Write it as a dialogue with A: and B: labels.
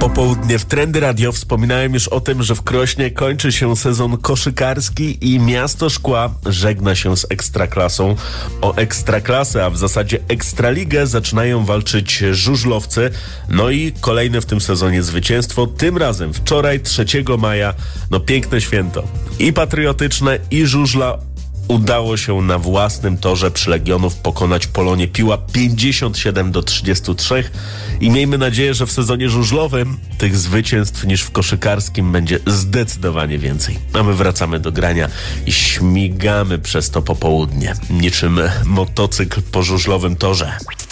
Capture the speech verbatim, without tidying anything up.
A: Popołudnie w Trendy Radio. Wspominałem już o tym, że w Krośnie kończy się sezon koszykarski i Miasto Szkła żegna się z Ekstraklasą. O Ekstraklasę, a w zasadzie Ekstraligę zaczynają walczyć żużlowcy. No i kolejne w tym sezonie zwycięstwo. Tym razem wczoraj, trzeciego maja, no piękne święto. I patriotyczne, i żużla. Udało się na własnym torze przy Legionów pokonać Polonię Piła pięćdziesiąt siedem do trzydziestu trzech i miejmy nadzieję, że w sezonie żużlowym tych zwycięstw niż w koszykarskim będzie zdecydowanie więcej. A my wracamy do grania i śmigamy przez to popołudnie, niczym motocykl po żużlowym torze.